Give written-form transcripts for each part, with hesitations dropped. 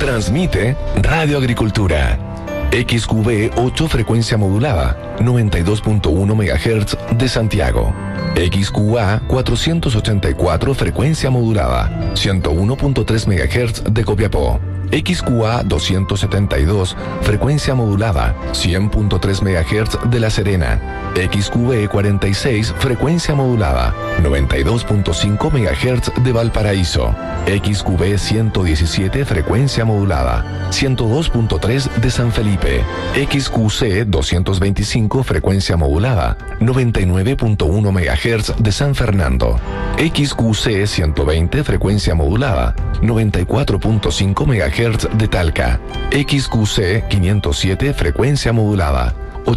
Transmite Radio Agricultura. XQB 8 frecuencia modulada, 92.1 MHz de Santiago. XQA 484 frecuencia modulada, 101.3 MHz de Copiapó. XQA 272 frecuencia modulada, 100.3 MHz de La Serena. XQB 46 frecuencia modulada, 92.5 MHz de Valparaíso. XQB 117 frecuencia modulada, 102.3 de San Felipe. XQC 225 frecuencia modulada, 99.1 MHz de San Fernando. XQC 120 frecuencia modulada, 94.5 MHz de Talca. XQC 507 frecuencia modulada,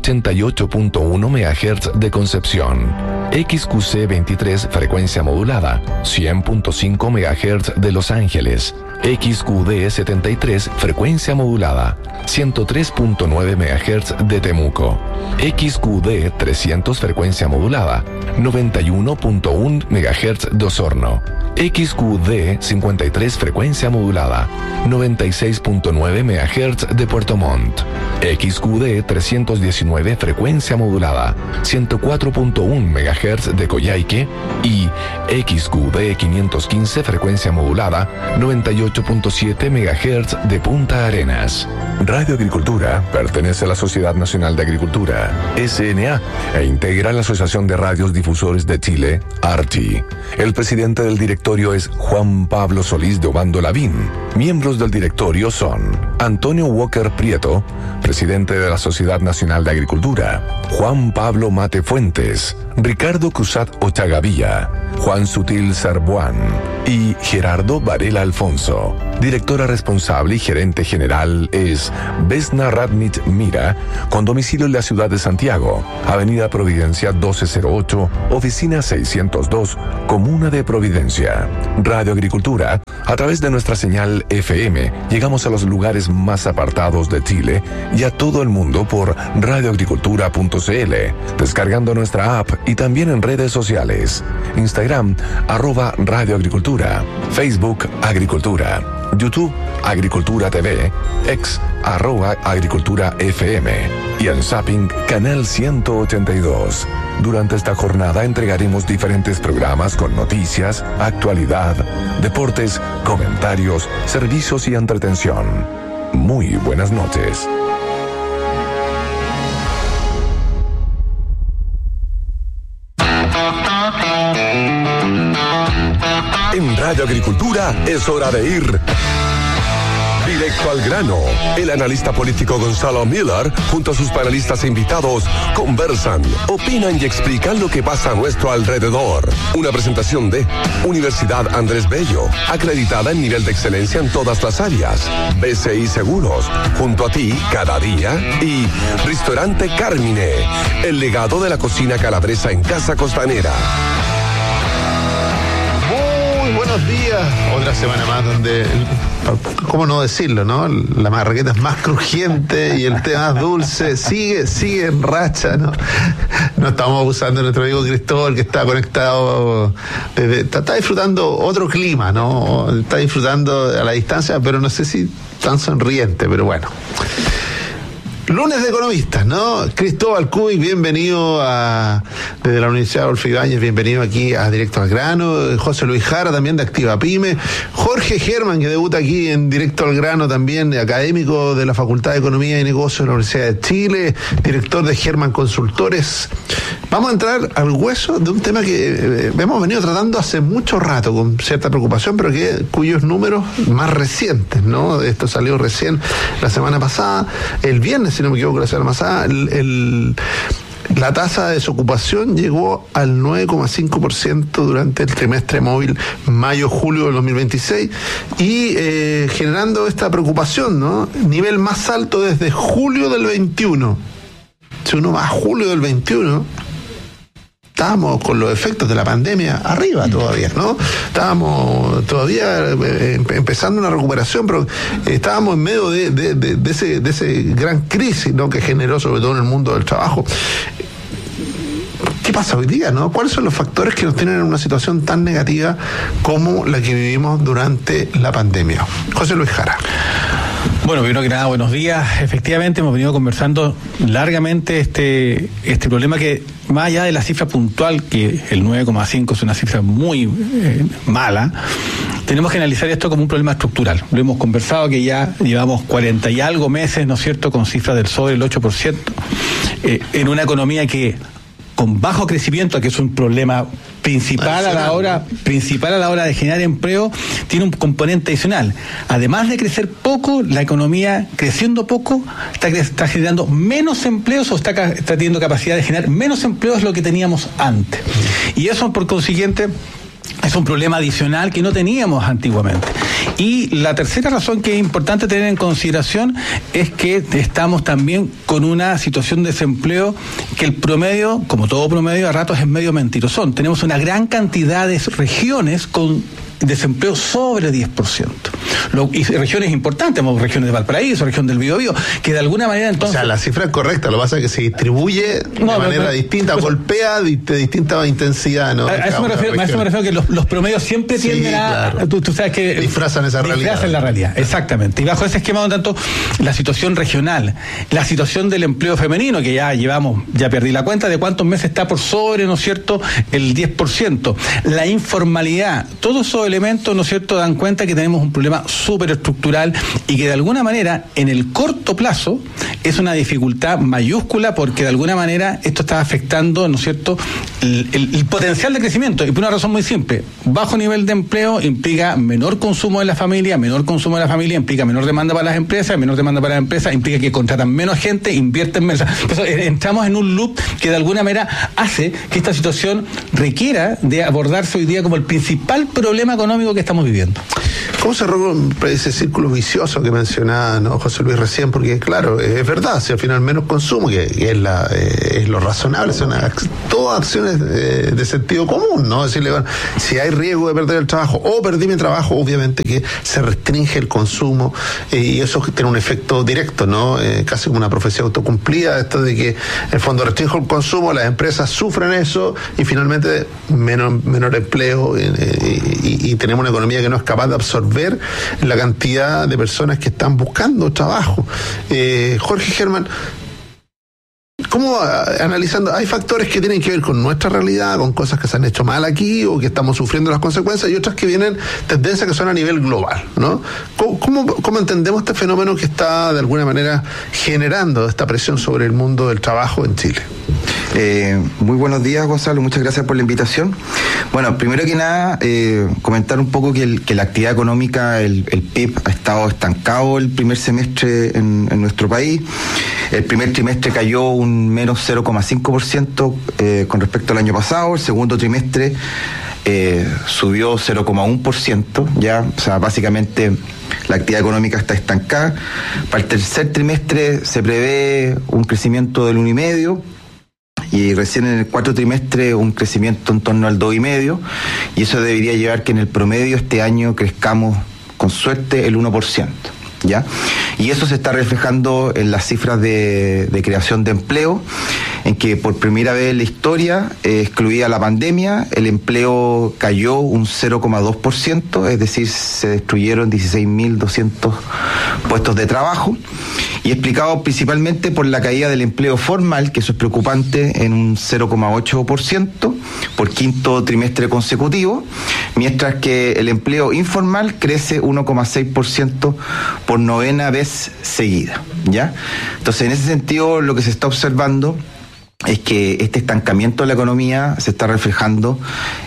88.1 MHz de Concepción. XQC 23 frecuencia modulada, 100.5 MHz de Los Ángeles. XQD 73 frecuencia modulada, 103.9 MHz de Temuco. XQD 300 frecuencia modulada, 91.1 MHz de Osorno. XQD 53 frecuencia modulada, 96.9 MHz de Puerto Montt. XQD 319 frecuencia modulada, 104.1 MHz de Coyhaique y XQD 515 frecuencia modulada, 98.7 MHz de Punta Arenas. Radio Agricultura pertenece a la Sociedad Nacional de Agricultura, SNA, e integra la Asociación de Radios Difusores de Chile, ARTI. El presidente del directorio es Juan Pablo Solís de Obando Lavín. Miembros del directorio son Antonio Walker Prieto, presidente de la Sociedad Nacional de Agricultura; Juan Pablo Mate Fuentes; Ricardo Cruzat Ochagavía; Juan Sutil Sarbuán y Gerardo Varela Alfonso. Directora responsable y gerente general es Vesna Radnich Mira, con domicilio en la ciudad de Santiago, Avenida Providencia 1208, Oficina 602, Comuna de Providencia. Radio Agricultura, a través de nuestra señal FM, llegamos a los lugares más apartados de Chile y a todo el mundo por radioagricultura.cl, descargando nuestra app y también en redes sociales. Instagram, @radioagricultura, Facebook, Agricultura, YouTube, Agricultura TV, X, @Agricultura FM y en Zapping, Canal 182. Durante esta jornada entregaremos diferentes programas con noticias, actualidad, deportes, comentarios, servicios y entretención. Muy buenas noches. En Radio Agricultura es hora de ir directo al grano. El analista político Gonzalo Miller, junto a sus panelistas e invitados, conversan, opinan y explican lo que pasa a nuestro alrededor. Una presentación de Universidad Andrés Bello, acreditada en nivel de excelencia en todas las áreas. BCI Seguros, junto a ti cada día. Y Restaurante Carmine, el legado de la cocina calabresa en Casa Costanera. Buenos días, otra semana más donde, ¿cómo no decirlo, no? La marraqueta es más crujiente y el té más dulce, sigue en racha, ¿no? No estamos abusando de nuestro amigo Cristóbal, que está conectado, está disfrutando otro clima, ¿no? Está disfrutando a la distancia, pero no sé si tan sonriente, pero bueno. Lunes de economistas, ¿no? Cristóbal Cuy, bienvenido desde la Universidad Adolfo Ibáñez, bienvenido aquí a Directo al Grano. José Luis Jara, también de Activa Pyme. Jorge Germán, que debuta aquí en Directo al Grano, también académico de la Facultad de Economía y Negocios de la Universidad de Chile, director de Germán Consultores. Vamos a entrar al hueso de un tema que hemos venido tratando hace mucho rato, con cierta preocupación, pero cuyos números más recientes, ¿no? Esto salió recién la semana pasada, el viernes, si no me equivoco, la semana pasada, la tasa de desocupación llegó al 9,5% durante el trimestre móvil mayo-julio del 2026 y generando esta preocupación, ¿no? Nivel más alto desde julio del 21. Si uno va a julio del 21, estábamos con los efectos de la pandemia arriba todavía, ¿no? Estábamos todavía empezando una recuperación, pero estábamos en medio de ese gran crisis, ¿no? Que generó sobre todo en el mundo del trabajo. ¿Qué pasa hoy día, no? ¿Cuáles son los factores que nos tienen en una situación tan negativa como la que vivimos durante la pandemia? José Luis Jara. Bueno, primero que nada, buenos días. Efectivamente, hemos venido conversando largamente este problema que, más allá de la cifra puntual, que el 9,5 es una cifra muy mala, tenemos que analizar esto como un problema estructural. Lo hemos conversado que ya llevamos 40 y algo meses, ¿no es cierto?, con cifras del sobre el 8%, en una economía que, con bajo crecimiento, que es un problema principal a la hora de generar empleo, tiene un componente adicional. Además de crecer poco, la economía, creciendo poco, está generando menos empleos, o está teniendo capacidad de generar menos empleos de lo que teníamos antes. Y eso, por consiguiente, es un problema adicional que no teníamos antiguamente. Y la tercera razón que es importante tener en consideración es que estamos también con una situación de desempleo que el promedio, como todo promedio, a ratos es medio mentirosón. Tenemos una gran cantidad de regiones con desempleo sobre 10%. Y regiones importantes, como regiones de Valparaíso, región del Biobío, que de alguna manera entonces... O sea, la cifra es correcta, lo que pasa es que se distribuye de manera distinta, golpea de distinta intensidad, ¿no? A eso me refiero que los promedios siempre tienden a... Claro. Tú sabes que... Disfrazan esa realidad. Disfrazan la realidad, exactamente. Y bajo ese esquema, por tanto, la situación regional, la situación del empleo femenino, que ya perdí la cuenta de cuántos meses está por sobre, ¿no es cierto?, el 10%. La informalidad, todos esos elementos, ¿no es cierto?, dan cuenta que tenemos un problema súper estructural y que de alguna manera en el corto plazo es una dificultad mayúscula, porque de alguna manera esto está afectando, ¿no es cierto?, el potencial de crecimiento, y por una razón muy simple: bajo nivel de empleo implica menor consumo de la familia implica menor demanda para las empresas, menor demanda para las empresas implica que contratan menos gente, invierten menos. Entonces, entramos en un loop que de alguna manera hace que esta situación requiera de abordarse hoy día como el principal problema económico que estamos viviendo. ¿Cómo se rompe ese círculo vicioso que mencionaba, ¿no, José Luis, recién? Porque claro, es verdad, si al final menos consumo, que es lo razonable, son todas acciones de sentido común, ¿no? Decirle, bueno, si hay riesgo de perder el trabajo o perdí mi trabajo, obviamente que se restringe el consumo, y eso tiene un efecto directo, ¿no? Casi como una profecía autocumplida, esto de que en el fondo restringe el consumo, las empresas sufren eso y finalmente menor empleo, y tenemos una economía que no es capaz de absorber la cantidad de personas que están buscando trabajo. Jorge Germán, ¿cómo, analizando, hay factores que tienen que ver con nuestra realidad, con cosas que se han hecho mal aquí o que estamos sufriendo las consecuencias, y otras que vienen tendencias que son a nivel global, ¿no? ¿Cómo entendemos este fenómeno que está de alguna manera generando esta presión sobre el mundo del trabajo en Chile? Muy buenos días, Gonzalo, muchas gracias por la invitación. Bueno, primero que nada, comentar un poco que la actividad económica, el PIB, ha estado estancado el primer semestre en nuestro país. El primer trimestre cayó un menos 0,5% con respecto al año pasado. El segundo trimestre subió 0,1%, ya, o sea, básicamente la actividad económica está estancada. Para el tercer trimestre se prevé un crecimiento del 1,5%. Y recién en el cuarto trimestre un crecimiento en torno al 2,5%, y eso debería llevar que en el promedio este año crezcamos con suerte el 1%. ¿Ya? Y eso se está reflejando en las cifras de creación de empleo, en que por primera vez en la historia, excluida la pandemia, el empleo cayó un 0,2%, es decir, se destruyeron 16.200 puestos de trabajo, y explicado principalmente por la caída del empleo formal, que eso es preocupante, en un 0,8% por quinto trimestre consecutivo, mientras que el empleo informal crece 1,6% por novena vez seguida, ¿ya? Entonces, en ese sentido, lo que se está observando es que este estancamiento de la economía se está reflejando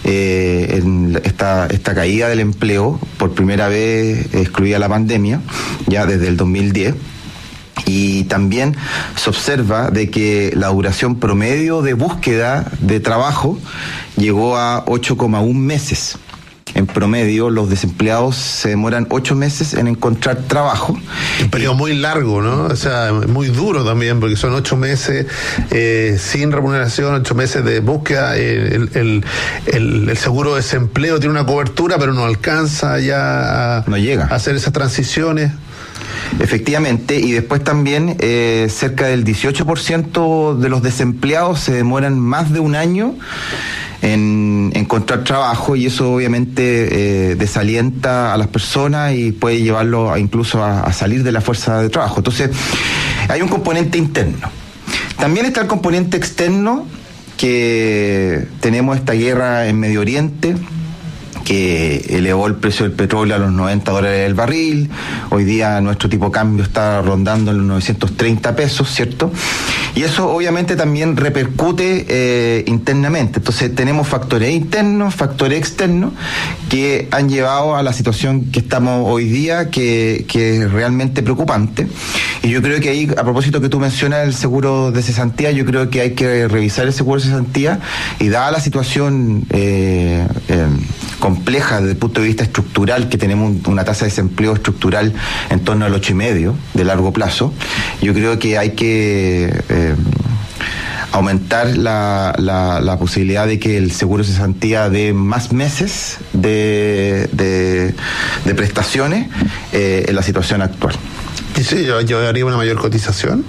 en esta caída del empleo, por primera vez excluida la pandemia, ya desde el 2010. Y también se observa de que la duración promedio de búsqueda de trabajo llegó a 8,1 meses. En promedio, los desempleados se demoran 8 meses en encontrar trabajo. Un periodo muy largo, ¿no? O sea, muy duro también, porque son 8 meses sin remuneración, 8 meses de búsqueda. El seguro de desempleo tiene una cobertura, pero no alcanza ya no llega a hacer esas transiciones. Efectivamente, y después también cerca del 18% de los desempleados se demoran más de un año en encontrar trabajo, y eso obviamente desalienta a las personas y puede llevarlo incluso a salir de la fuerza de trabajo. Entonces, hay un componente interno. También está el componente externo, que tenemos esta guerra en Medio Oriente, que elevó el precio del petróleo a los $90 el barril. Hoy día nuestro tipo de cambio está rondando en los 930 pesos, ¿cierto? Y eso obviamente también repercute internamente. Entonces tenemos factores internos, factores externos, que han llevado a la situación que estamos hoy día, que es realmente preocupante. Y yo creo que ahí, a propósito que tú mencionas el seguro de cesantía, yo creo que hay que revisar el seguro de cesantía, y dada la situación compleja desde el punto de vista estructural, que tenemos una tasa de desempleo estructural en torno al 8,5% de largo plazo, yo creo que hay que aumentar la posibilidad de que el seguro de cesantía dé más meses de prestaciones en la situación actual. ¿Y sí, yo haría una mayor cotización?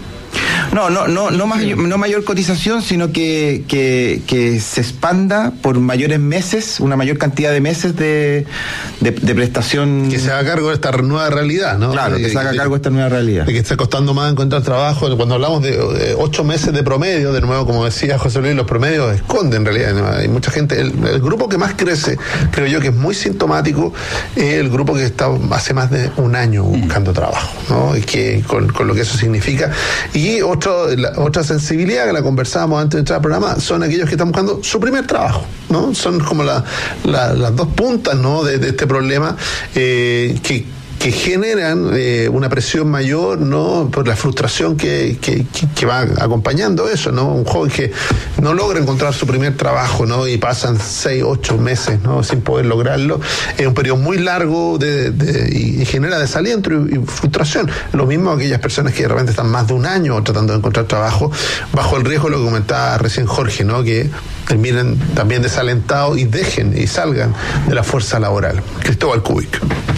No mayor cotización, sino que se expanda por mayores meses, una mayor cantidad de meses de prestación. Que se haga cargo de esta nueva realidad, ¿no? Claro, que se haga cargo de esta nueva realidad. De que está costando más encontrar trabajo. Cuando hablamos de 8 meses de promedio, de nuevo, como decía José Luis, los promedios esconden en realidad, ¿no? Hay mucha gente. El grupo que más crece, creo yo que es muy sintomático, es el grupo que está hace más de un año buscando trabajo, ¿no? Y que con lo que eso significa. Y otra sensibilidad que la conversábamos antes de entrar al programa, son aquellos que están buscando su primer trabajo, ¿no? Son como las dos puntas, ¿no? de este problema, que generan una presión mayor, ¿no? Por la frustración que va acompañando eso, ¿no? Un joven que no logra encontrar su primer trabajo, ¿no? Y pasan 6, 8 meses, ¿no? Sin poder lograrlo. Es un periodo muy largo y genera desaliento y frustración. Lo mismo aquellas personas que de repente están más de un año tratando de encontrar trabajo, bajo el riesgo, lo que comentaba recién Jorge, ¿no? Que terminen también desalentados y dejen y salgan de la fuerza laboral. Cristóbal Kubik.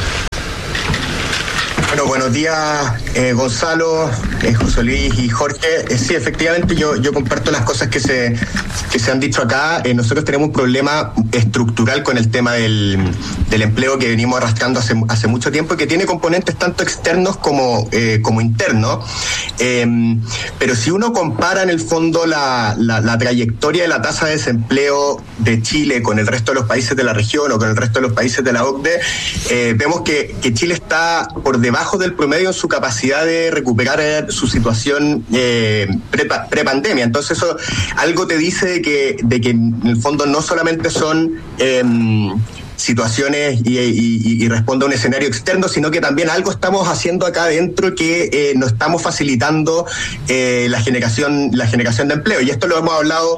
Bueno, buenos días, Gonzalo, José Luis y Jorge. Sí, efectivamente, yo comparto las cosas que se han dicho acá. Nosotros tenemos un problema estructural con el tema del empleo que venimos arrastrando hace mucho tiempo, y que tiene componentes tanto externos como internos. Pero si uno compara en el fondo la trayectoria de la tasa de desempleo de Chile con el resto de los países de la región o con el resto de los países de la OCDE, vemos que Chile está por debajo del promedio en su capacidad de recuperar su situación pre-pandemia. Entonces eso algo te dice de que en el fondo no solamente son situaciones y responde a un escenario externo, sino que también algo estamos haciendo acá adentro que no estamos facilitando la generación de empleo. Y esto lo hemos hablado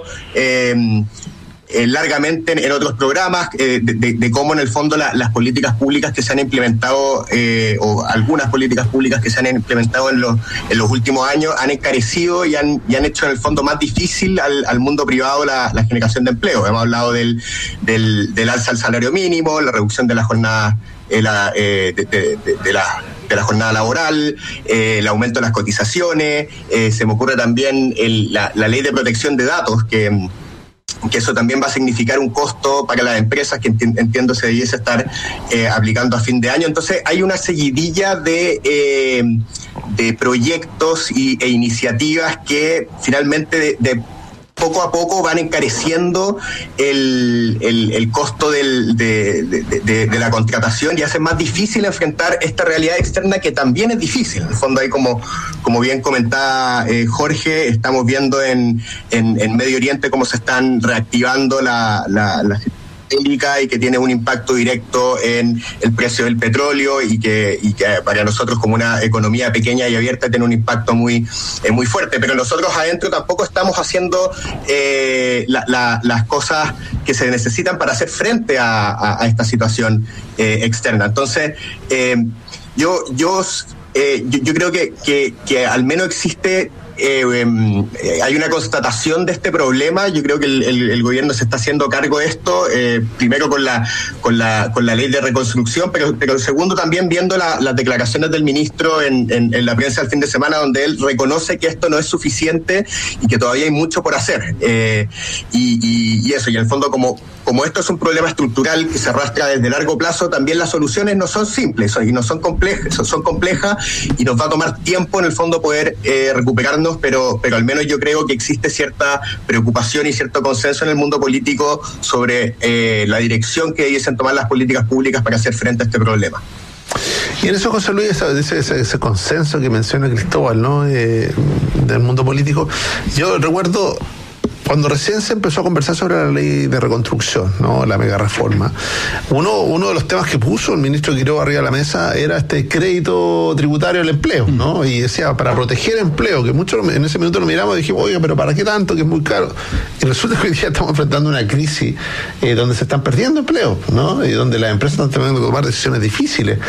largamente en otros programas, de cómo en el fondo las políticas públicas que se han implementado, o algunas políticas públicas que se han implementado en los últimos años, han encarecido y han hecho en el fondo más difícil al mundo privado la generación de empleo. Hemos hablado del alza al salario mínimo, la reducción de la jornada de la jornada laboral, el aumento de las cotizaciones. Se me ocurre también la ley de protección de datos, que eso también va a significar un costo para las empresas que entiendo se debiese estar aplicando a fin de año. Entonces hay una seguidilla de proyectos e iniciativas que finalmente de poco a poco van encareciendo el costo de la contratación y hacen más difícil enfrentar esta realidad externa, que también es difícil. En el fondo, ahí como bien comentaba Jorge, estamos viendo en Medio Oriente cómo se están reactivando la y que tiene un impacto directo en el precio del petróleo y que para nosotros, como una economía pequeña y abierta, tiene un impacto muy fuerte. Pero nosotros adentro tampoco estamos haciendo las cosas que se necesitan para hacer frente a esta situación externa. Entonces, yo creo que al menos existe hay una constatación de este problema. Yo creo que el gobierno se está haciendo cargo de esto, primero con la ley de reconstrucción, pero segundo también viendo las declaraciones del ministro en la prensa del fin de semana, donde él reconoce que esto no es suficiente y que todavía hay mucho por hacer, y eso, y en el fondo como como esto es un problema estructural que se arrastra desde largo plazo, también las soluciones no son simples y no son complejas y nos va a tomar tiempo en el fondo poder recuperarnos, pero al menos yo creo que existe cierta preocupación y cierto consenso en el mundo político sobre la dirección que debiesen tomar las políticas públicas para hacer frente a este problema. Y en eso, José Luis, ese consenso que menciona Cristóbal, ¿no? Del mundo político, yo recuerdo cuando recién se empezó a conversar sobre la ley de reconstrucción, ¿no? La mega reforma, uno de los temas que puso el ministro Quiroga arriba de la mesa era este crédito tributario al empleo, ¿no? Y decía, para proteger empleo, que muchos en ese minuto lo miramos y dijimos, oiga, pero ¿para qué tanto? Que es muy caro. Y resulta que hoy día estamos enfrentando una crisis donde se están perdiendo empleos, ¿no? Y donde las empresas están teniendo que tomar decisiones difíciles.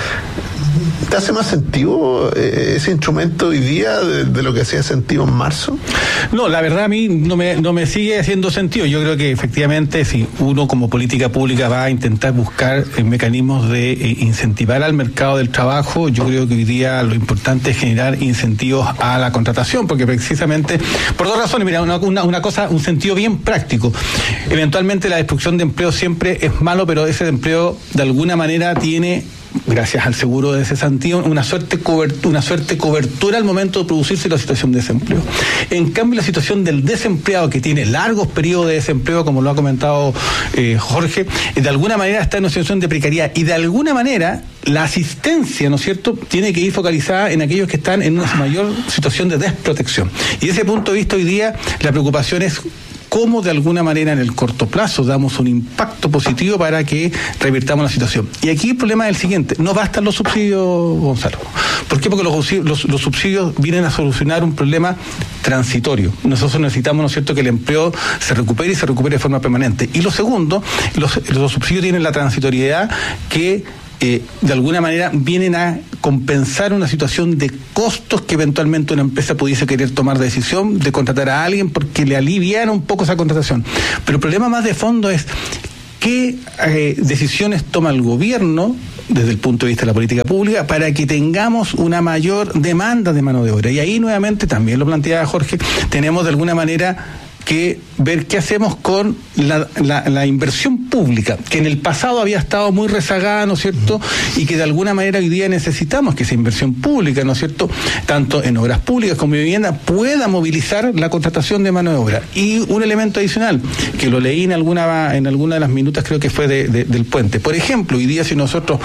¿Te hace más sentido ese instrumento hoy día de lo que hacía sentido en marzo? No, la verdad a mí no me sigue haciendo sentido. Yo creo que efectivamente si uno como política pública va a intentar buscar mecanismos de incentivar al mercado del trabajo, yo creo que hoy día lo importante es generar incentivos a la contratación, porque precisamente, por dos razones, mira, una cosa, un sentido bien práctico. Eventualmente la destrucción de empleo siempre es malo, pero ese empleo de alguna manera tiene, gracias al seguro de cesantía, una suerte cobertura al momento de producirse la situación de desempleo. En cambio, la situación del desempleado, que tiene largos periodos de desempleo, como lo ha comentado Jorge, de alguna manera está en una situación de precariedad, y de alguna manera la asistencia, ¿no es cierto?, tiene que ir focalizada en aquellos que están en una mayor situación de desprotección. Y desde ese punto de vista, hoy día la preocupación es cómo de alguna manera en el corto plazo damos un impacto positivo para que revirtamos la situación. Y aquí el problema es el siguiente: no bastan los subsidios, Gonzalo. ¿Por qué? Porque los subsidios vienen a solucionar un problema transitorio. Nosotros necesitamos, ¿no es cierto?, que el empleo se recupere y se recupere de forma permanente. Y lo segundo, los subsidios tienen la transitoriedad que de alguna manera vienen a compensar una situación de costos que eventualmente una empresa pudiese querer tomar decisión de contratar a alguien porque le aliviara un poco esa contratación. Pero el problema más de fondo es qué decisiones toma el gobierno desde el punto de vista de la política pública para que tengamos una mayor demanda de mano de obra. Y ahí nuevamente, también lo planteaba Jorge, tenemos de alguna manera que ver qué hacemos con la inversión pública, que en el pasado había estado muy rezagada, ¿no es cierto?, y que de alguna manera hoy día necesitamos que esa inversión pública, ¿no es cierto?, tanto en obras públicas como en vivienda, pueda movilizar la contratación de mano de obra. Y un elemento adicional, que lo leí en alguna de las minutas, creo que fue del puente. Por ejemplo, hoy día si nosotros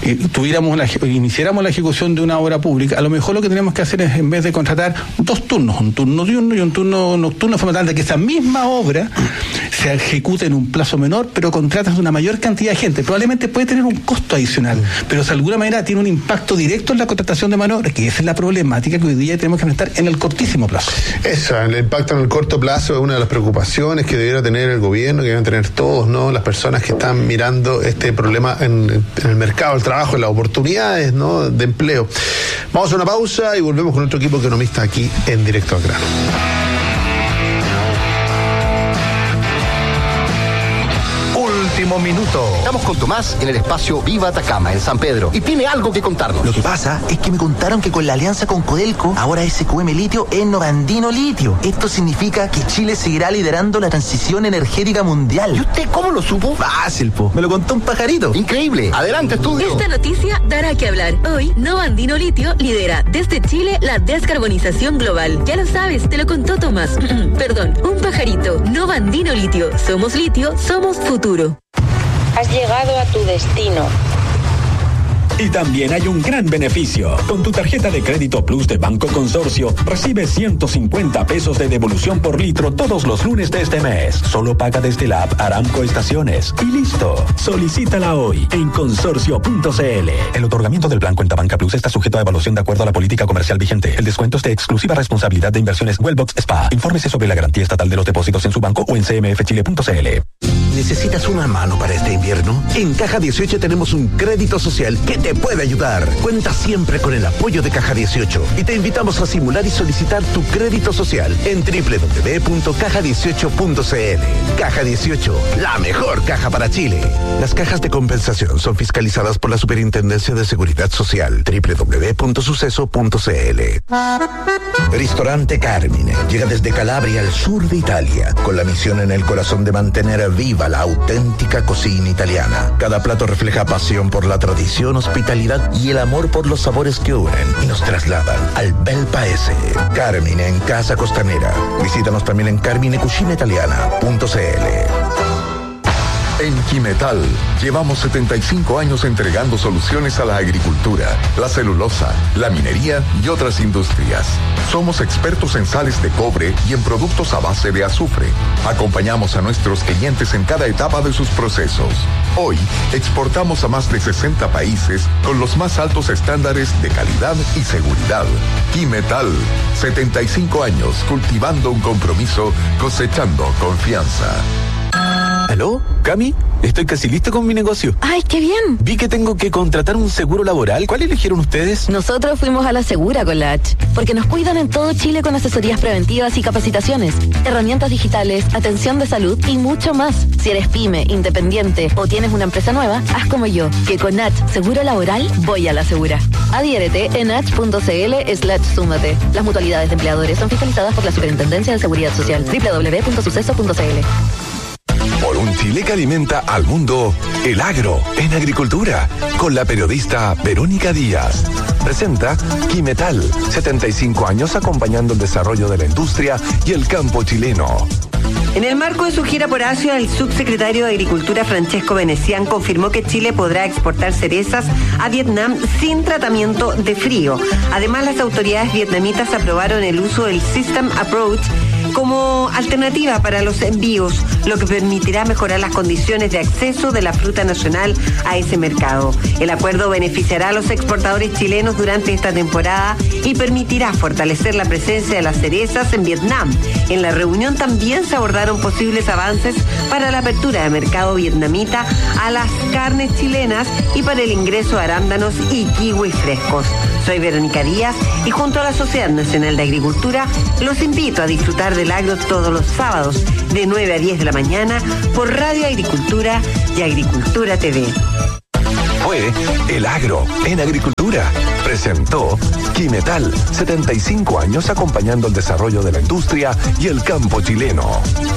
iniciáramos la ejecución de una obra pública, a lo mejor lo que tenemos que hacer es, en vez de contratar 2 turnos, un turno diurno y un turno nocturno, de forma tal de que esa misma obra se ejecuta en un plazo menor, pero contratas una mayor cantidad de gente. Probablemente puede tener un costo adicional, pero de alguna manera tiene un impacto directo en la contratación de mano de obra, que esa es la problemática que hoy día tenemos que enfrentar en el cortísimo plazo. El impacto en el corto plazo es una de las preocupaciones que debiera tener el gobierno, que deben tener todos, ¿no?, las personas que están mirando este problema en el mercado del trabajo, en las oportunidades, ¿no?, de empleo. Vamos a una pausa y volvemos con nuestro equipo economista aquí en Directo al Grano. Último minuto. Estamos con Tomás en el espacio Viva Atacama, en San Pedro, y tiene algo que contarnos. Lo que pasa es que me contaron que con la alianza con Codelco, ahora SQM Litio es Novandino Litio. Esto significa que Chile seguirá liderando la transición energética mundial. ¿Y usted cómo lo supo? Fácil, po. Me lo contó un pajarito. Increíble. Adelante, estudio. Esta noticia dará que hablar. Hoy, Novandino Litio lidera desde Chile la descarbonización global. Ya lo sabes, te lo contó Tomás. Perdón, un pajarito. Novandino Litio. Somos litio, somos futuro. Has llegado a tu destino. Y también hay un gran beneficio. Con tu tarjeta de crédito Plus de Banco Consorcio, recibes 150 pesos de devolución por litro todos los lunes de este mes. Solo paga desde la app Aramco Estaciones. Y listo. Solicítala hoy en consorcio.cl. El otorgamiento del plan Cuenta Banca Plus está sujeto a evaluación de acuerdo a la política comercial vigente. El descuento es de exclusiva responsabilidad de Inversiones Wellbox Spa. Infórmese sobre la garantía estatal de los depósitos en su banco o en cmfchile.cl. ¿Necesitas una mano para este invierno? En Caja 18 tenemos un crédito social que te te puede ayudar. Cuenta siempre con el apoyo de Caja 18 y te invitamos a simular y solicitar tu crédito social en www.caja18.cl. Caja 18, la mejor caja para Chile. Las cajas de compensación son fiscalizadas por la Superintendencia de Seguridad Social. www.suceso.cl. Ristorante Carmine llega desde Calabria al sur de Italia, con la misión en el corazón de mantener viva la auténtica cocina italiana. Cada plato refleja pasión por la tradición, hospitalidad y el amor por los sabores que unen y nos trasladan al bel paese. Carmine en Casa Costanera. Visítanos también en carminecucinaitaliana.cl. En Quimetal llevamos 75 años entregando soluciones a la agricultura, la celulosa, la minería y otras industrias. Somos expertos en sales de cobre y en productos a base de azufre. Acompañamos a nuestros clientes en cada etapa de sus procesos. Hoy exportamos a más de 60 países con los más altos estándares de calidad y seguridad. Quimetal, 75 años cultivando un compromiso, cosechando confianza. ¿Aló? ¿Cami? Estoy casi listo con mi negocio. ¡Ay, qué bien! Vi que tengo que contratar un seguro laboral. ¿Cuál eligieron ustedes? Nosotros fuimos a la Segura con la H, porque nos cuidan en todo Chile con asesorías preventivas y capacitaciones, herramientas digitales, atención de salud y mucho más. Si eres pyme, independiente o tienes una empresa nueva, haz como yo, que con H Seguro Laboral voy a la Segura. Adhiérete en h.cl/súmate. Las mutualidades de empleadores son fiscalizadas por la Superintendencia de Seguridad Social. www.suceso.cl. Por un Chile que alimenta al mundo, el agro en agricultura, con la periodista Verónica Díaz. Presenta Quimetal, 75 años acompañando el desarrollo de la industria y el campo chileno. En el marco de su gira por Asia, el subsecretario de Agricultura Francesco Venecián confirmó que Chile podrá exportar cerezas a Vietnam sin tratamiento de frío. Además, las autoridades vietnamitas aprobaron el uso del System Approach como alternativa para los envíos, lo que permitirá mejorar las condiciones de acceso de la fruta nacional a ese mercado. El acuerdo beneficiará a los exportadores chilenos durante esta temporada y permitirá fortalecer la presencia de las cerezas en Vietnam. En la reunión también se abordaron posibles avances para la apertura de mercado vietnamita a las carnes chilenas y para el ingreso de arándanos y kiwis frescos. Soy Verónica Díaz y junto a la Sociedad Nacional de Agricultura los invito a disfrutar del agro todos los sábados de 9 a 10 de la mañana por Radio Agricultura y Agricultura TV. Fue El Agro en Agricultura. Presentó Quimetal, 75 años acompañando el desarrollo de la industria y el campo chileno.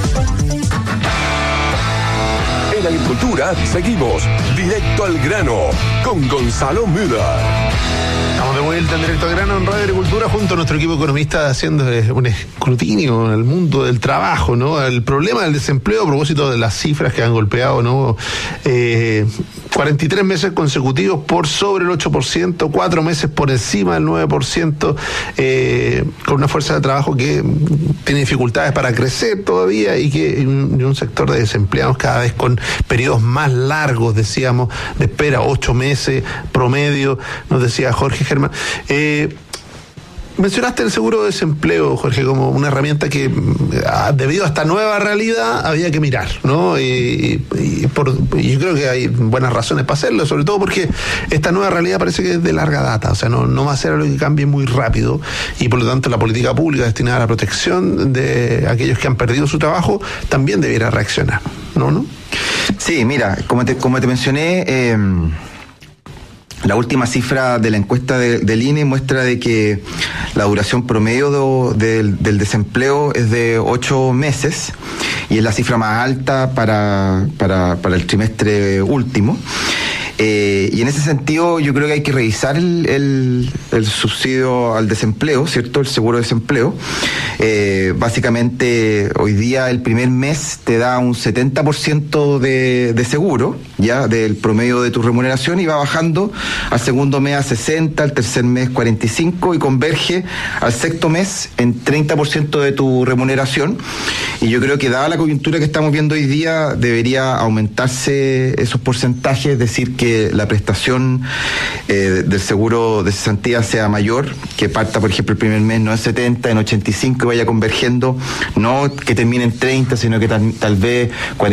En Agricultura seguimos directo al grano con Gonzalo Müller. Estamos de vuelta en Directo al Grano en Radio Agricultura junto a nuestro equipo economista haciendo un escrutinio en el mundo del trabajo, ¿no? El problema del desempleo a propósito de las cifras que han golpeado, ¿no? 43 meses consecutivos por sobre el 8%, 4 meses por encima del 9%, con una fuerza de trabajo que tiene dificultades para crecer todavía y un sector de desempleados cada vez con periodos más largos, decíamos, de espera, 8 meses promedio, nos decía Jorge Germán. Mencionaste el seguro de desempleo, Jorge, como una herramienta que, debido a esta nueva realidad, había que mirar, ¿no? Y yo creo que hay buenas razones para hacerlo, sobre todo porque esta nueva realidad parece que es de larga data, o sea, no va a ser algo que cambie muy rápido, y por lo tanto la política pública destinada a la protección de aquellos que han perdido su trabajo también debiera reaccionar, ¿no? Sí, mira, como te mencioné, la última cifra de la encuesta del INE muestra de que la duración promedio del desempleo es de 8 meses y es la cifra más alta para el trimestre último. Y en ese sentido yo creo que hay que revisar el subsidio al desempleo, ¿cierto? El seguro de desempleo. Básicamente hoy día el primer mes te da un 70% de seguro, ya, del promedio de tu remuneración, y va bajando al segundo mes a 60, al tercer mes 45 y converge al sexto mes en 30% de tu remuneración. Y yo creo que dada la coyuntura que estamos viendo hoy día debería aumentarse esos porcentajes, es decir, que que la prestación del seguro de cesantía sea mayor, que parta, por ejemplo, el primer mes no en 70, en 85 y vaya convergiendo, no que termine en 30, sino que tal vez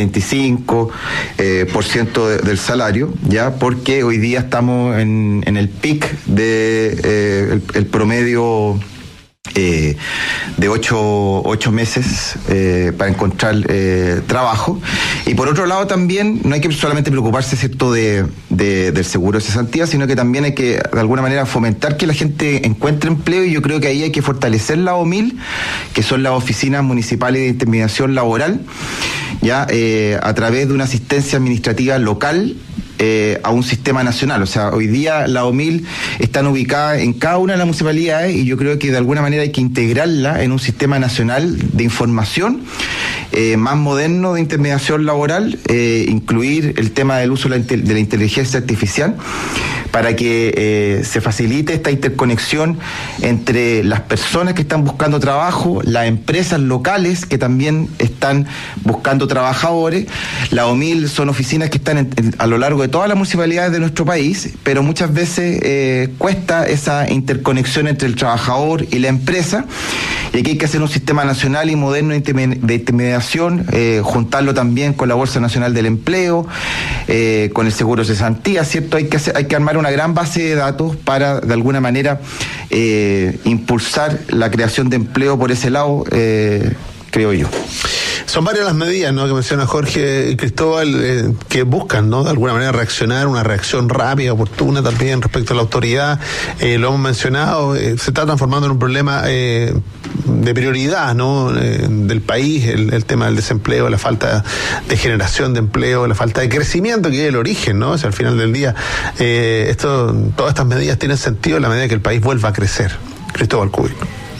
45% del salario, ya, porque hoy día estamos en el pic de el promedio de 8 meses para encontrar trabajo. Y por otro lado también no hay que solamente preocuparse, ¿cierto?, del seguro de cesantía, sino que también hay que de alguna manera fomentar que la gente encuentre empleo, y yo creo que ahí hay que fortalecer la OMIL, que son las oficinas municipales de intermediación laboral, ya a través de una asistencia administrativa local a un sistema nacional. O sea, hoy día la OMIL están ubicadas en cada una de las municipalidades, y yo creo que de alguna manera hay que integrarla en un sistema nacional de información más moderno de intermediación laboral, incluir el tema del uso de la inteligencia artificial para que se facilite esta interconexión entre las personas que están buscando trabajo, las empresas locales que también están buscando trabajadores. La OMIL son oficinas que están a lo largo de todas las municipalidades de nuestro país, pero muchas veces cuesta esa interconexión entre el trabajador y la empresa, y aquí hay que hacer un sistema nacional y moderno de intermediación, juntarlo también con la Bolsa Nacional del Empleo, con el seguro de cesantía, ¿cierto? Hay que armar una gran base de datos para, de alguna manera, impulsar la creación de empleo por ese lado, creo yo. Son varias las medidas, ¿no?, que menciona Jorge Cristóbal, que buscan, ¿no?, de alguna manera reaccionar, una reacción rápida, oportuna también respecto a la autoridad. Lo hemos mencionado, se está transformando en un problema de prioridad, ¿no?, del país, el tema del desempleo, la falta de generación de empleo, la falta de crecimiento, que es el origen, ¿no? O sea, al final del día, todas estas medidas tienen sentido en la medida que el país vuelva a crecer. Cristóbal Cubil.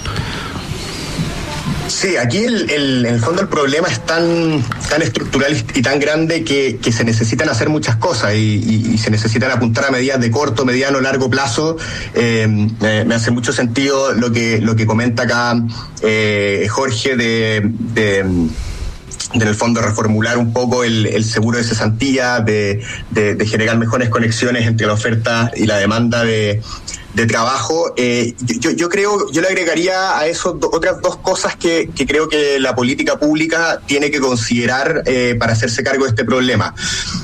Sí, aquí en el fondo el problema es tan estructural y tan grande que se necesitan hacer muchas cosas y se necesitan apuntar a medidas de corto, mediano, largo plazo. Me hace mucho sentido lo que comenta acá Jorge en el fondo reformular un poco el seguro de cesantía, de generar mejores conexiones entre la oferta y la demanda de trabajo. Yo le agregaría a eso otras dos cosas que creo que la política pública tiene que considerar para hacerse cargo de este problema.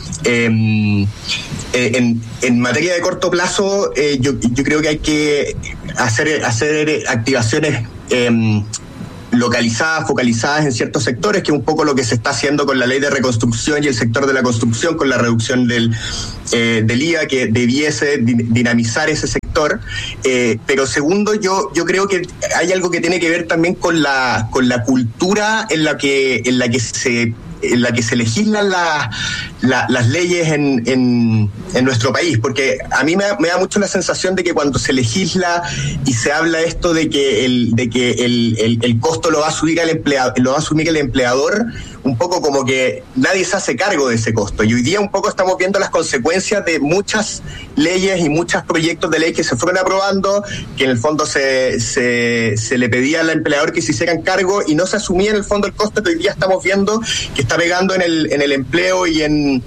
En materia de corto plazo, yo creo que hay que hacer activaciones localizadas, focalizadas en ciertos sectores, que es un poco lo que se está haciendo con la ley de reconstrucción y el sector de la construcción, con la reducción del IVA, que debiese dinamizar ese sector. Pero segundo, yo creo que hay algo que tiene que ver también con la cultura en la que se legislan las leyes en nuestro país, porque a mí me da mucho la sensación de que cuando se legisla y se habla esto de que el costo lo va a asumir el empleador, un poco como que nadie se hace cargo de ese costo. Y hoy día un poco estamos viendo las consecuencias de muchas leyes y muchos proyectos de ley que se fueron aprobando, que en el fondo se le pedía al empleador que se hicieran cargo y no se asumía en el fondo el costo, que hoy día estamos viendo que está pegando en el empleo y en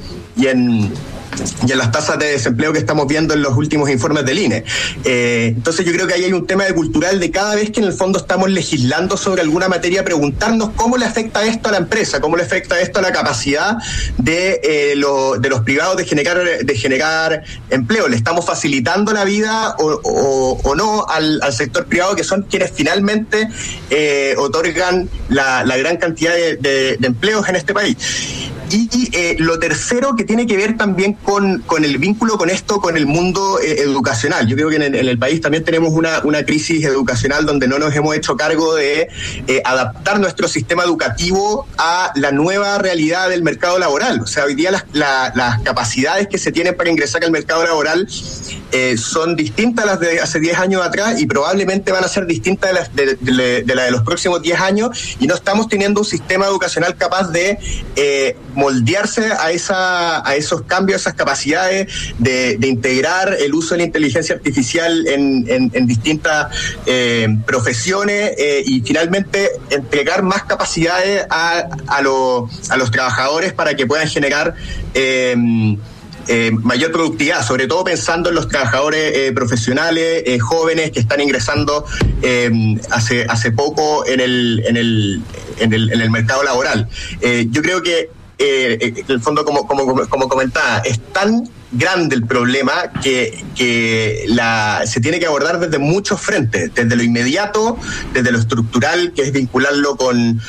las tasas de desempleo que estamos viendo en los últimos informes del INE. Entonces yo creo que ahí hay un tema cultural de cada vez que en el fondo estamos legislando sobre alguna materia, preguntarnos cómo le afecta esto a la empresa, cómo le afecta esto a la capacidad de los privados de generar empleo. ¿Le estamos facilitando la vida o no al sector privado, que son quienes finalmente otorgan la gran cantidad de empleos en este país? Y lo tercero, que tiene que ver también con el vínculo con esto, con el mundo educacional. Yo creo que en el país también tenemos una crisis educacional donde no nos hemos hecho cargo de adaptar nuestro sistema educativo a la nueva realidad del mercado laboral. O sea, hoy día las capacidades que se tienen para ingresar al mercado laboral son distintas a las de hace 10 años atrás, y probablemente van a ser distintas de la de los próximos 10 años, y no estamos teniendo un sistema educacional capaz de moldearse a esos cambios, a esas capacidades de integrar el uso de la inteligencia artificial en distintas profesiones, y finalmente entregar más capacidades a los trabajadores para que puedan generar mayor productividad, sobre todo pensando en los trabajadores profesionales, jóvenes que están ingresando hace poco en el mercado laboral. Yo creo que en el fondo, como comentaba, es tan grande el problema que se tiene que abordar desde muchos frentes, desde lo inmediato, desde lo estructural, que es vincularlo con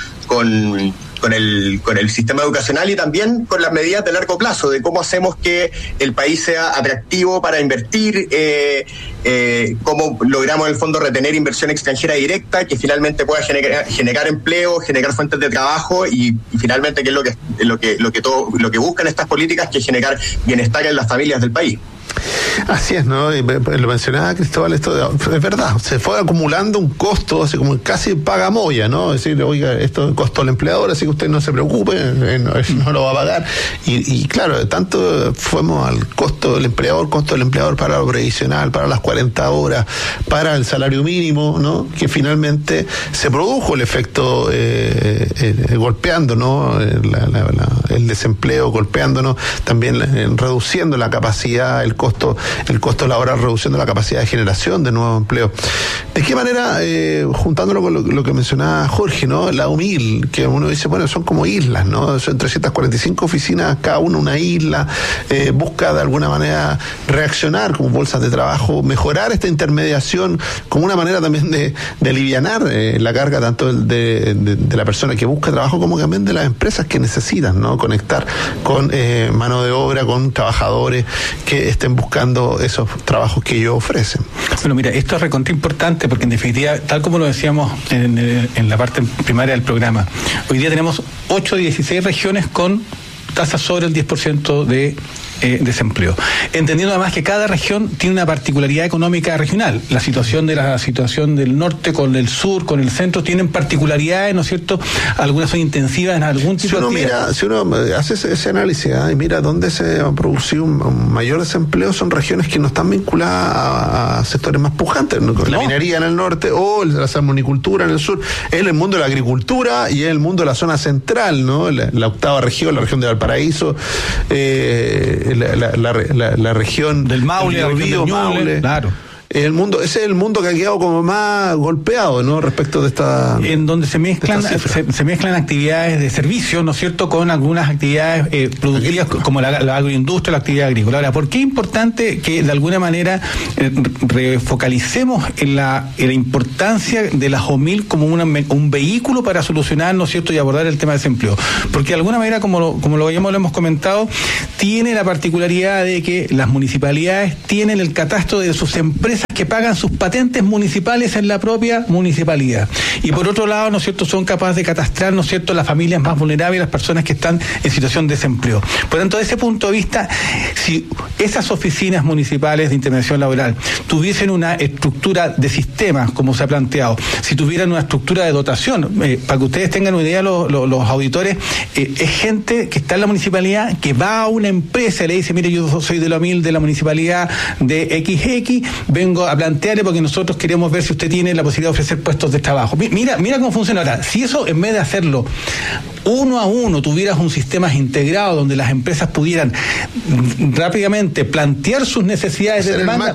el sistema educacional, y también con las medidas de largo plazo, de cómo hacemos que el país sea atractivo para invertir, cómo logramos en el fondo retener inversión extranjera directa que finalmente pueda generar empleo, generar fuentes de trabajo y finalmente, que es lo que buscan estas políticas, que es generar bienestar en las familias del país. Así es, ¿no? Y lo mencionaba Cristóbal, esto es verdad, se fue acumulando un costo, así como casi pagamoya, ¿no? Es decir, oiga, esto es costo del empleador, así que usted no se preocupe, no lo va a pagar. Y claro, tanto fuimos al costo del empleador para lo previsional, para las 40 horas, para el salario mínimo, ¿no? Que finalmente se produjo el efecto golpeando, ¿no? El desempleo golpeándonos, también reduciendo la capacidad, el costo laboral, reduciendo la capacidad de generación de nuevos empleos. ¿De qué manera, juntándolo con lo que mencionaba Jorge, ¿no? La UMIL, que uno dice, bueno, son como islas, ¿no? Son 345 oficinas, cada una isla, busca de alguna manera reaccionar como bolsas de trabajo, mejorar esta intermediación como una manera también de alivianar la carga tanto de la persona que busca trabajo como también de las empresas que necesitan, ¿no? Conectar con mano de obra, con trabajadores que estén buscando esos trabajos que ellos ofrecen. Bueno, mira, esto es recontra importante porque en definitiva, tal como lo decíamos en la parte primaria del programa, hoy día tenemos 8 de 16 regiones con tasas sobre el 10% de desempleo. Entendiendo además que cada región tiene una particularidad económica regional. La situación del norte con el sur, con el centro, tienen particularidades, ¿no es cierto? Algunas son intensivas en algún tipo de actividad. Si uno hace ese análisis y mira dónde se ha producido un mayor desempleo, son regiones que no están vinculadas a sectores más pujantes, ¿no? La minería en el norte o la salmonicultura en el sur. Es el mundo de la agricultura y es el mundo de la zona central, ¿no? La octava región, la región de Valparaíso, la región del Maule, Maule, claro. Ese es el mundo que ha quedado como más golpeado, ¿no? Respecto de esta... En donde se mezclan actividades de servicio, ¿no es cierto?, con algunas actividades productivas como la agroindustria, la actividad agrícola. Ahora, ¿por qué es importante que de alguna manera refocalicemos en la importancia de la OMIL como un vehículo para solucionar, ¿no es cierto?, y abordar el tema del desempleo? Porque de alguna manera, como lo hemos comentado, tiene la particularidad de que las municipalidades tienen el catastro de sus empresas que pagan sus patentes municipales en la propia municipalidad. Y por otro lado, ¿no es cierto?, son capaces de catastrar, ¿no es cierto?, las familias más vulnerables, las personas que están en situación de desempleo. Por tanto, desde ese punto de vista, si esas oficinas municipales de intervención laboral tuviesen una estructura de sistemas, como se ha planteado, si tuvieran una estructura de dotación, para que ustedes tengan una idea, los auditores, es gente que está en la municipalidad, que va a una empresa y le dice, mire, yo soy de la OMIL, de la municipalidad de XX, vengo a plantearle porque nosotros queremos ver si usted tiene la posibilidad de ofrecer puestos de trabajo. Mira cómo funciona ahora. Si eso, en vez de hacerlo uno a uno, tuvieras un sistema integrado donde las empresas pudieran rápidamente plantear sus necesidades de demanda,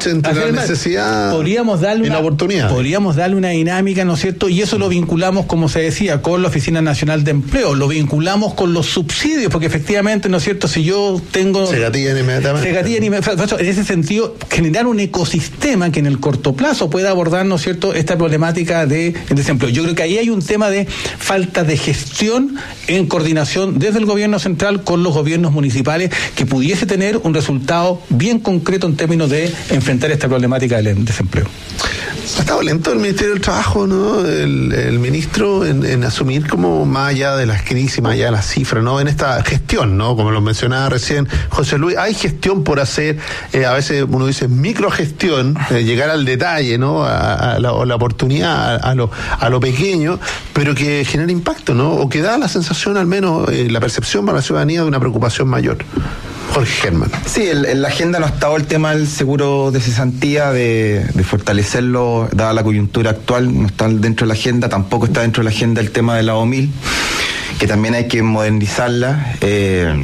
podríamos darle una oportunidad. Podríamos darle una dinámica, ¿no es cierto? Y eso lo vinculamos, como se decía, con la Oficina Nacional de Empleo, lo vinculamos con los subsidios, porque efectivamente, ¿no es cierto?, si yo tengo... Se gatillan inmediatamente. En ese sentido, generar un ecosistema que en el corto plazo pueda abordar, ¿no es cierto?, esta problemática de desempleo. Yo creo que ahí hay un tema de falta de gestión en coordinación desde el gobierno central con los gobiernos municipales, que pudiese tener un resultado bien concreto en términos de enfrentar esta problemática del desempleo. Ha estado lento el Ministerio del Trabajo, ¿no? El ministro en asumir como más allá de las crisis, más allá de las cifras, ¿no? En esta gestión, ¿no? Como lo mencionaba recién José Luis, hay gestión por hacer, a veces uno dice microgestión, llegar al detalle, ¿no? A la oportunidad, a lo pequeño, pero que genera impacto, ¿no? O que da la sensación, al menos la percepción para la ciudadanía, de una preocupación mayor. Jorge Germán. Sí, en la agenda no ha estado el tema del seguro de cesantía, de fortalecerlo, dada la coyuntura actual, no está dentro de la agenda, tampoco está dentro de la agenda el tema de la OMIL, que también hay que modernizarla.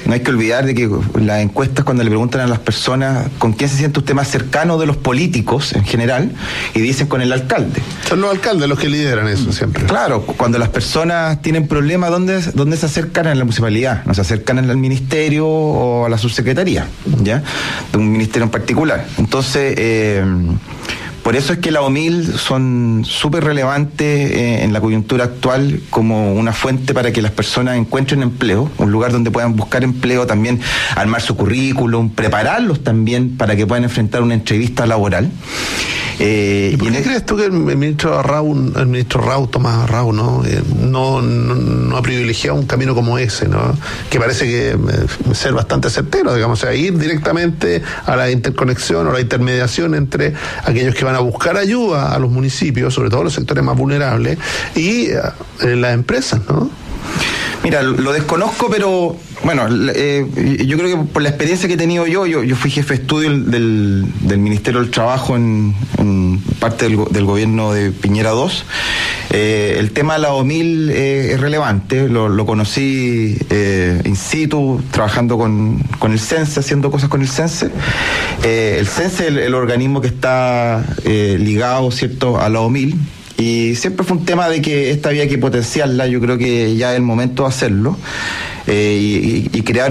no hay que olvidar de que las encuestas, cuando le preguntan a las personas con quién se siente usted más cercano de los políticos en general, y dicen con el alcalde. Son los alcaldes los que lideran eso siempre. Claro, cuando las personas tienen problemas, ¿dónde se acercan? En la municipalidad, no se acercan al ministerio o a la subsecretaría, ¿ya? De un ministerio en particular. Entonces, por eso es que las OMIL son súper relevantes en la coyuntura actual como una fuente para que las personas encuentren empleo, un lugar donde puedan buscar empleo, también armar su currículum, prepararlos también para que puedan enfrentar una entrevista laboral. ¿Y por qué crees tú que el ministro Rau, Tomás Rau, no ha privilegiado un camino como ese, ¿no? Que parece que ser bastante certero, digamos, o sea, ir directamente a la interconexión o la intermediación entre aquellos que van a buscar ayuda a los municipios, sobre todo los sectores más vulnerables, y las empresas, ¿no? Mira, lo desconozco, pero bueno, yo creo que por la experiencia que he tenido yo fui jefe de estudio del Ministerio del Trabajo en parte del gobierno de Piñera II. El tema de la OMIL es relevante, lo conocí in situ, trabajando con el CENSE, haciendo cosas con el CENSE. El CENSE es el organismo que está ligado, ¿cierto?, a la OMIL. Y siempre fue un tema de que esta había que potenciarla. Yo creo que ya es el momento de hacerlo y crear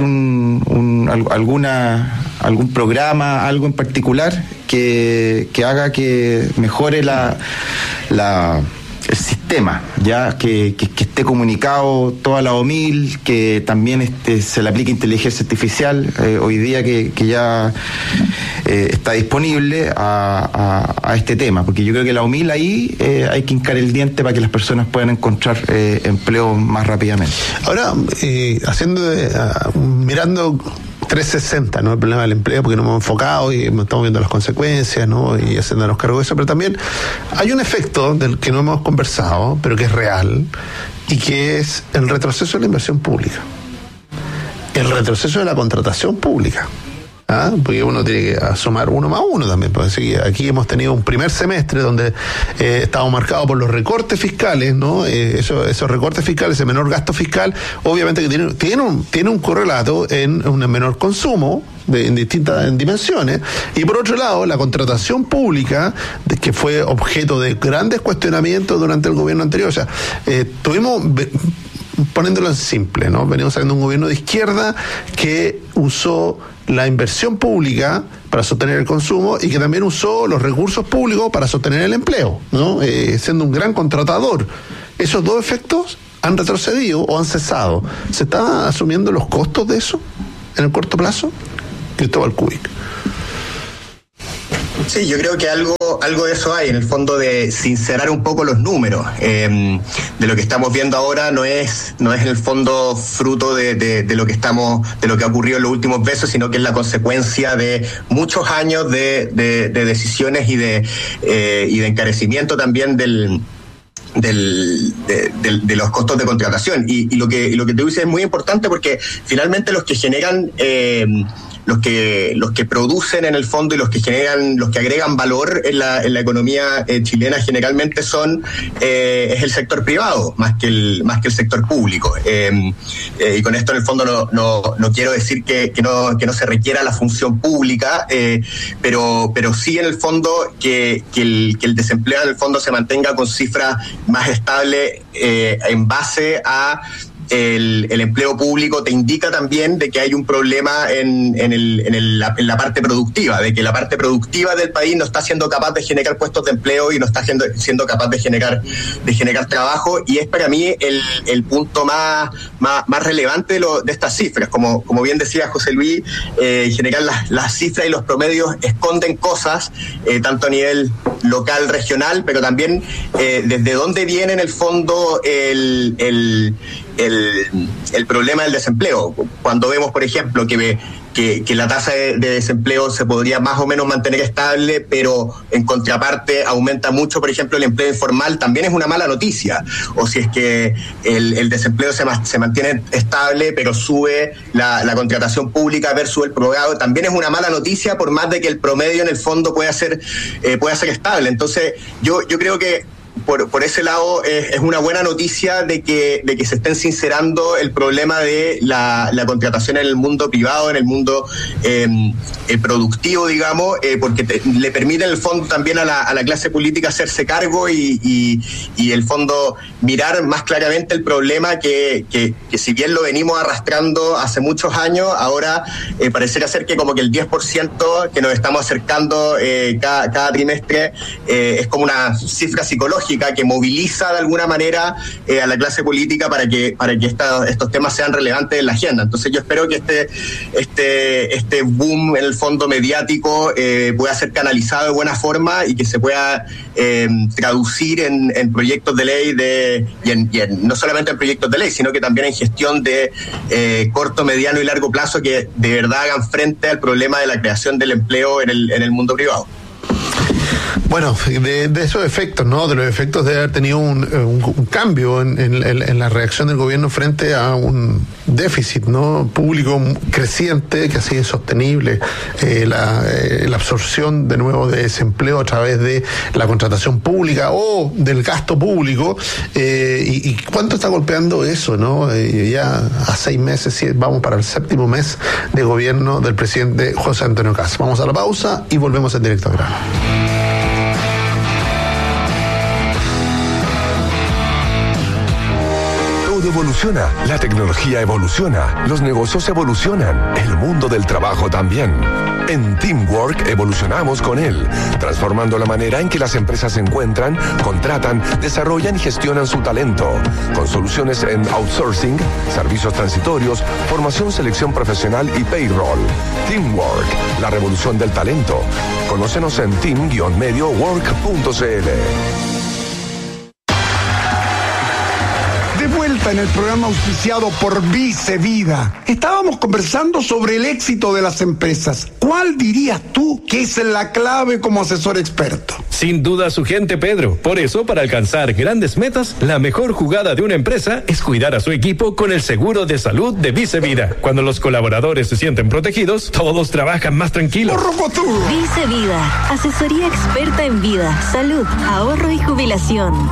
algún programa, algo en particular que haga que mejore el sistema, ya que esté comunicado toda la OMIL, que también se le aplique inteligencia artificial hoy día que ya está disponible a este tema, porque yo creo que la OMIL ahí hay que hincar el diente para que las personas puedan encontrar empleo más rápidamente. Ahora, mirando 360, ¿no? El problema del empleo, porque nos hemos enfocado y estamos viendo las consecuencias, ¿no? Y haciéndonos cargo de eso, pero también hay un efecto del que no hemos conversado, pero que es real, y que es el retroceso de la inversión pública, el retroceso de la contratación pública. Porque uno tiene que sumar 1 más 1 también. Pues aquí hemos tenido un primer semestre donde estamos marcados por los recortes fiscales, ¿no? Esos recortes fiscales, ese menor gasto fiscal, obviamente que tiene un correlato en un menor consumo en distintas dimensiones, y por otro lado la contratación pública, que fue objeto de grandes cuestionamientos durante el gobierno anterior. O sea, poniéndolo en simple, ¿no? Venimos saliendo de un gobierno de izquierda que usó la inversión pública para sostener el consumo y que también usó los recursos públicos para sostener el empleo, ¿no? Siendo un gran contratador. Esos dos efectos han retrocedido o han cesado. ¿Se están asumiendo los costos de eso en el corto plazo? Cristóbal Kubik. Sí, yo creo que algo de eso hay, en el fondo, de sincerar un poco los números. De lo que estamos viendo ahora no es en el fondo fruto de lo que ha ocurrido en los últimos meses, sino que es la consecuencia de muchos años de decisiones y de encarecimiento también de los costos de contratación. Y lo que te dice es muy importante, porque finalmente los que generan los que producen en el fondo y los que agregan valor en la economía chilena generalmente es el sector privado más que el sector público. Y con esto en el fondo no quiero decir que no se requiera la función pública, pero sí en el fondo que el desempleo en el fondo se mantenga con cifras más estables en base a el empleo público. Te indica también de que hay un problema en la parte productiva, de que la parte productiva del país no está siendo capaz de generar puestos de empleo y no está siendo capaz de generar trabajo, y es para mí el punto más relevante de estas cifras. Como bien decía José Luis, en general las cifras y los promedios esconden cosas, tanto a nivel local, regional, pero también desde dónde viene en el fondo el problema del desempleo. Cuando vemos, por ejemplo, que la tasa de desempleo se podría más o menos mantener estable, pero en contraparte aumenta mucho, por ejemplo, el empleo informal, también es una mala noticia. O si es que el desempleo se mantiene estable, pero sube la contratación pública versus el prorrogado, también es una mala noticia, por más de que el promedio en el fondo pueda ser estable. Entonces, yo creo que por ese lado es una buena noticia de que se estén sincerando el problema de la contratación en el mundo privado, en el mundo productivo, digamos, porque le permite en el fondo también a la clase política hacerse cargo y el fondo mirar más claramente el problema que si bien lo venimos arrastrando hace muchos años, ahora pareciera ser que como que el 10% que nos estamos acercando cada trimestre es como una cifra psicológica que moviliza de alguna manera a la clase política para que estos temas sean relevantes en la agenda. Entonces yo espero que este boom en el fondo mediático pueda ser canalizado de buena forma y que se pueda traducir en proyectos de ley no solamente en proyectos de ley, sino que también en gestión de corto, mediano y largo plazo que de verdad hagan frente al problema de la creación del empleo en el mundo privado. Bueno, de esos efectos, ¿no? De los efectos de haber tenido un cambio en la reacción del gobierno frente a un déficit, ¿no? Público creciente que ha sido insostenible, la absorción de nuevo de desempleo a través de la contratación pública o del gasto público, y cuánto está golpeando eso, ¿no? Ya a 6 meses, vamos para el 7º mes de gobierno del presidente José Antonio Kast. Vamos a la pausa y volvemos en directo al grano. Evoluciona, la tecnología evoluciona, los negocios evolucionan, el mundo del trabajo también. En Teamwork evolucionamos con él, transformando la manera en que las empresas se encuentran, contratan, desarrollan y gestionan su talento, con soluciones en outsourcing, servicios transitorios, formación, selección profesional y payroll. Teamwork, la revolución del talento. Conócenos en team-mediowork.cl. De vuelta en el programa auspiciado por Vice Vida. Estábamos conversando sobre el éxito de las empresas. ¿Cuál dirías tú que es la clave como asesor experto? Sin duda su gente, Pedro. Por eso, para alcanzar grandes metas, la mejor jugada de una empresa es cuidar a su equipo con el seguro de salud de Vice Vida. Cuando los colaboradores se sienten protegidos, todos trabajan más tranquilos. Vice Vida, asesoría experta en vida, salud, ahorro y jubilación.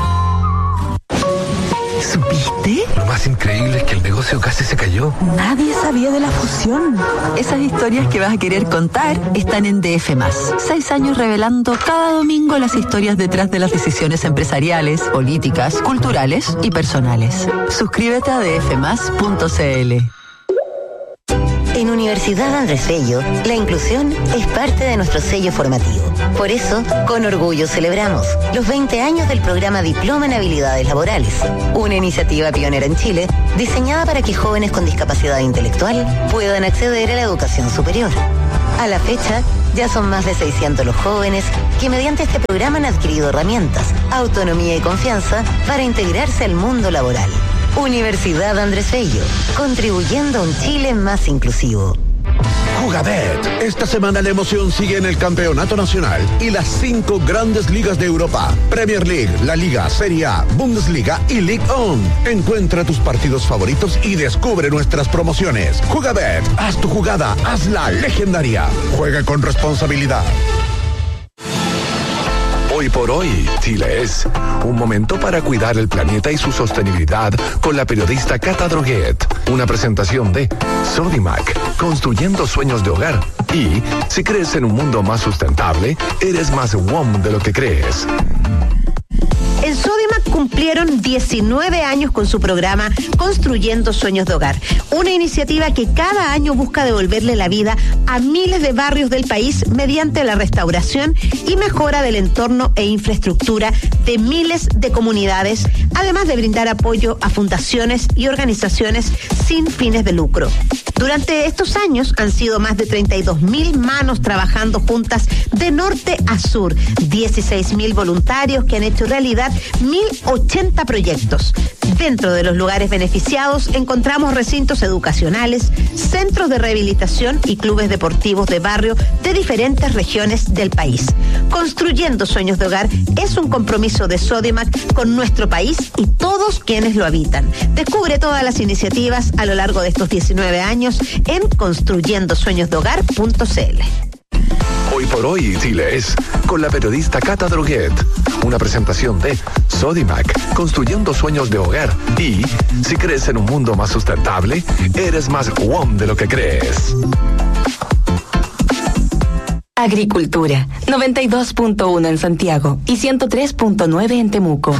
¿Supiste? Lo más increíble es que el negocio casi se cayó. Nadie sabía de la fusión. Esas historias que vas a querer contar están en DF+. 6 años revelando cada domingo las historias detrás de las decisiones empresariales, políticas, culturales y personales. Suscríbete a dfmas.cl. En Universidad Andrés Bello, la inclusión es parte de nuestro sello formativo. Por eso, con orgullo celebramos los 20 años del programa Diploma en Habilidades Laborales, una iniciativa pionera en Chile diseñada para que jóvenes con discapacidad intelectual puedan acceder a la educación superior. A la fecha, ya son más de 600 los jóvenes que mediante este programa han adquirido herramientas, autonomía y confianza para integrarse al mundo laboral. Universidad Andrés Bello, contribuyendo a un Chile más inclusivo. Jugadet. Esta semana la emoción sigue en el Campeonato Nacional y las 5 grandes ligas de Europa: Premier League, La Liga, Serie A, Bundesliga y Ligue 1. Encuentra tus partidos favoritos y descubre nuestras promociones. Jugadet. Haz tu jugada, hazla legendaria. Juega con responsabilidad. Hoy por hoy, Chile es un momento para cuidar el planeta y su sostenibilidad con la periodista Cata Droguet. Una presentación de Sodimac, construyendo sueños de hogar. Y si crees en un mundo más sustentable, eres más WOM de lo que crees. En Sodimac cumplieron 19 años con su programa Construyendo Sueños de Hogar, una iniciativa que cada año busca devolverle la vida a miles de barrios del país mediante la restauración y mejora del entorno e infraestructura de miles de comunidades, además de brindar apoyo a fundaciones y organizaciones sin fines de lucro. Durante estos años han sido más de 32.000 manos trabajando juntas de norte a sur, 16.000 voluntarios que han hecho realidad 1.080 proyectos. Dentro de los lugares beneficiados encontramos recintos educacionales, centros de rehabilitación y clubes deportivos de barrio de diferentes regiones del país. Construyendo Sueños de Hogar es un compromiso de Sodimac con nuestro país y todos quienes lo habitan. Descubre todas las iniciativas a lo largo de estos 19 años en construyendosueñosdehogar.cl. Hoy por hoy, Chile, es con la periodista Cata Droguet. Una presentación de Sodimac, construyendo sueños de hogar. Y si crees en un mundo más sustentable, eres más WOM de lo que crees. Agricultura, 92.1 en Santiago y 103.9 en Temuco.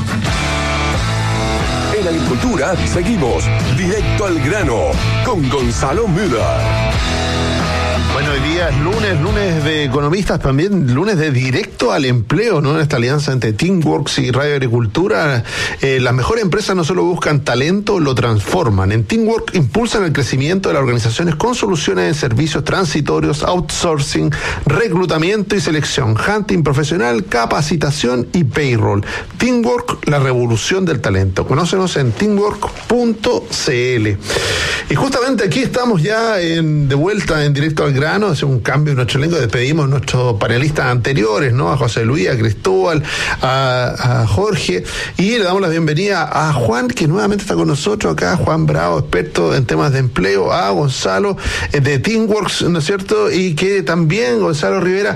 En Agricultura seguimos directo al grano con Gonzalo Müller. Bueno, hoy día es lunes de economistas, también lunes de directo al empleo, ¿no? En esta alianza entre Teamworks y Radio Agricultura, las mejores empresas no solo buscan talento, lo transforman. En Teamworks impulsan el crecimiento de las organizaciones con soluciones en servicios transitorios, outsourcing, reclutamiento y selección, hunting profesional, capacitación y payroll. Teamworks, la revolución del talento. Conócenos en teamworks.cl. Y justamente aquí estamos ya de vuelta en directo al grano, hace un cambio en nuestro elenco, despedimos a nuestros panelistas anteriores, ¿no? A José Luis, a Cristóbal, a Jorge, y le damos la bienvenida a Juan, que nuevamente está con nosotros acá, Juan Bravo, experto en temas de empleo, a Gonzalo de Teamworks, ¿no es cierto? Y que también, Gonzalo Rivera,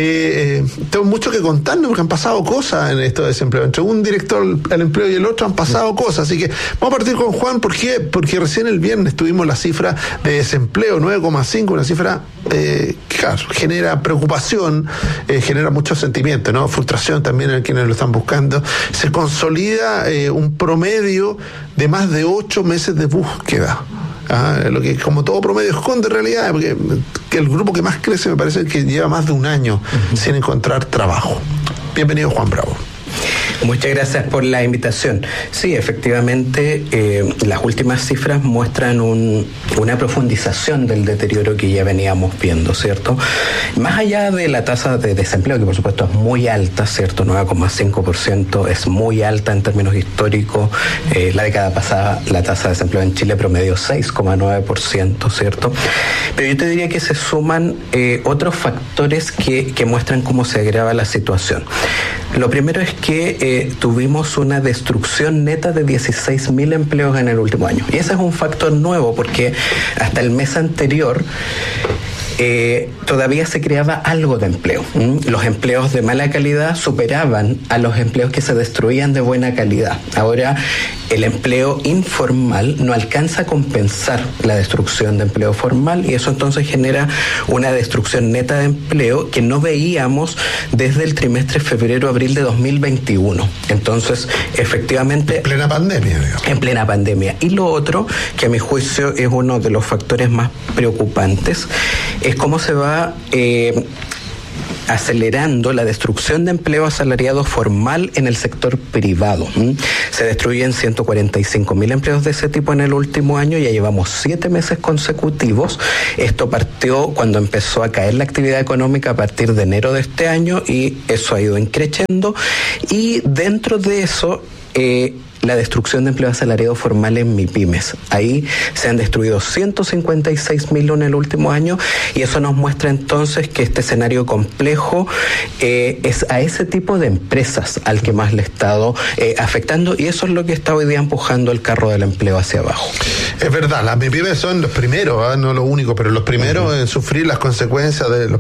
tengo mucho que contarnos porque han pasado cosas en esto de desempleo. Entre un director al empleo y el otro han pasado cosas, así que vamos a partir con Juan. ¿Por qué? Porque recién el viernes tuvimos la cifra de desempleo, 9,5, una cifra que claro, genera preocupación, genera mucho sentimiento, ¿no? Frustración también en quienes lo están buscando. Se consolida un promedio de más de 8 meses de búsqueda. Lo que como todo promedio esconde realidad, porque el grupo que más crece me parece que lleva más de un año sin encontrar trabajo. Bienvenido, Juan Bravo. Muchas gracias por la invitación. Sí, efectivamente, las últimas cifras muestran una profundización del deterioro que ya veníamos viendo, ¿cierto? Más allá de la tasa de desempleo, que por supuesto es muy alta, ¿cierto? 9,5% es muy alta en términos históricos. La década pasada la tasa de desempleo en Chile promedió 6,9%, ¿cierto? Pero yo te diría que se suman otros factores que muestran cómo se agrava la situación. Lo primero es que tuvimos una destrucción neta de 16.000 empleos en el último año. Y ese es un factor nuevo porque hasta el mes anterior todavía se creaba algo de empleo. Los empleos de mala calidad superaban a los empleos que se destruían de buena calidad. Ahora el empleo informal no alcanza a compensar la destrucción de empleo formal y eso entonces genera una destrucción neta de empleo que no veíamos desde el trimestre febrero-abril de 2021. Entonces, efectivamente... En plena pandemia, digamos. En plena pandemia. Y lo otro, que a mi juicio es uno de los factores más preocupantes, es cómo se va acelerando la destrucción de empleo asalariado formal en el sector privado. Se destruyen 145.000 empleos de ese tipo en el último año, ya llevamos 7 meses consecutivos. Esto partió cuando empezó a caer la actividad económica a partir de enero de este año y eso ha ido increciendo. Y dentro de eso... la destrucción de empleo asalariado formal en MIPYMES. Ahí se han destruido 156.000 en el último año y eso nos muestra entonces que este escenario complejo es a ese tipo de empresas al que más le ha estado afectando y eso es lo que está hoy día empujando el carro del empleo hacia abajo. Es verdad, las MIPYMES son los primeros, no lo único, pero los primeros en sufrir las consecuencias de los